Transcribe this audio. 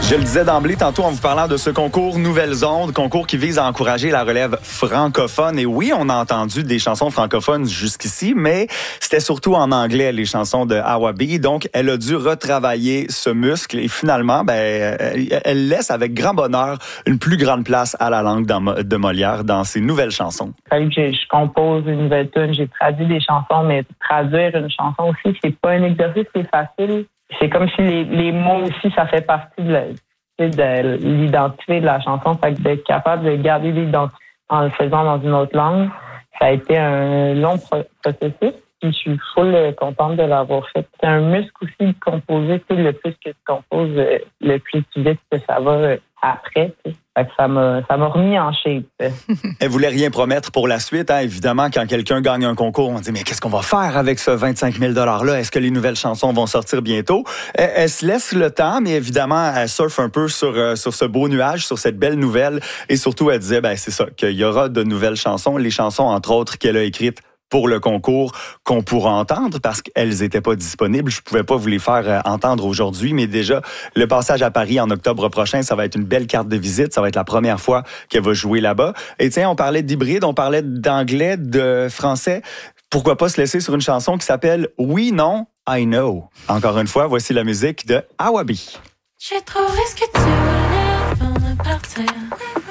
Je le disais d'emblée tantôt en vous parlant de ce concours Nouvelles Ondes, concours qui vise à encourager la relève francophone. Et oui, on a entendu des chansons francophones jusqu'ici, mais c'était surtout en anglais, les chansons de Awabi. Donc, elle a dû retravailler ce muscle et finalement, elle laisse avec grand bonheur une plus grande place à la langue de Molière dans ses nouvelles chansons. Il fallait que je compose une nouvelle tune. J'ai traduit des chansons, mais traduire une chanson aussi, c'est pas un exercice qui est facile. C'est comme si les mots aussi, ça fait partie de l'identité de la chanson. Fait que d'être capable de garder l'identité en le faisant dans une autre langue, ça a été un long processus. Puis je suis full contente de l'avoir fait. C'est un muscle aussi de composer. Le plus que tu composes, le plus vite que ça va après. Fait que ça m'a remis en shape. Elle voulait rien promettre pour la suite. Hein. Évidemment, quand quelqu'un gagne un concours, on dit « Mais qu'est-ce qu'on va faire avec ce 25 000 $-là? Est-ce que les nouvelles chansons vont sortir bientôt? » Elle se laisse le temps, mais évidemment, elle surfe un peu sur ce beau nuage, sur cette belle nouvelle. Et surtout, elle disait c'est ça, qu'il y aura de nouvelles chansons. Les chansons, entre autres, qu'elle a écrites pour le concours qu'on pourra entendre parce qu'elles n'étaient pas disponibles. Je ne pouvais pas vous les faire entendre aujourd'hui, mais déjà, le passage à Paris en octobre prochain, ça va être une belle carte de visite. Ça va être la première fois qu'elle va jouer là-bas. Et tiens, on parlait d'hybride, on parlait d'anglais, de français. Pourquoi pas se laisser sur une chanson qui s'appelle « Oui, non, I know ». Encore une fois, voici la musique de Awabi. J'ai trouvé ce que tu voulais avant de partir.